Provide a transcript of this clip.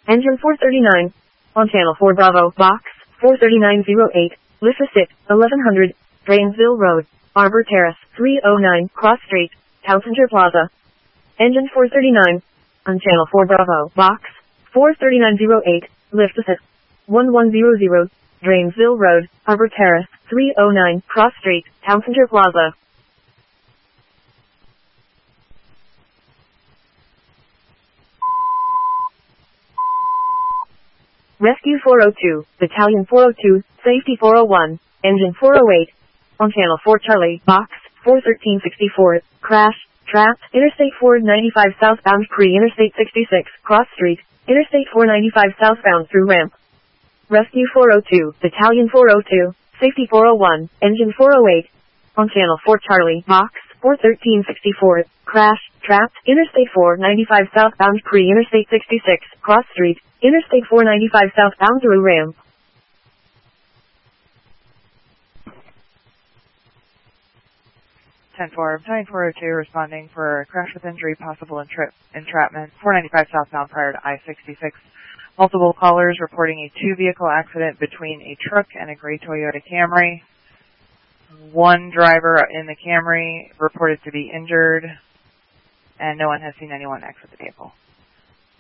Engine 439. On Channel 4 Bravo, Box 43908, Lissasit, 1100, Drainsville Road, Arbor Terrace, 309, Cross Street, Townsender Plaza. Engine 439. On Channel 4 Bravo, Box 43908, Lissasit, 1100, Drainsville Road, Arbor Terrace, 309, Cross Street, Townsender Plaza. Rescue 402, Battalion 402, Safety 401, Engine 408. On Channel 4 Charlie, Box 41364, Crash, Trapped, Interstate 495 southbound pre-Interstate 66, Cross Street, Interstate 495 southbound through ramp. Rescue 402, Battalion 402, Safety 401, Engine 408. On Channel 4 Charlie, Box 41364, Crash, Trapped, Interstate 495 southbound pre-Interstate 66, Cross Street, Interstate 495 southbound through ramp. Battalion 402 responding for crash with injury, possible entrapment, 495 southbound prior to I-66. Multiple callers reporting a two-vehicle accident between a truck and a gray Toyota Camry. One driver in the Camry reported to be injured, and no one has seen anyone exit the vehicle.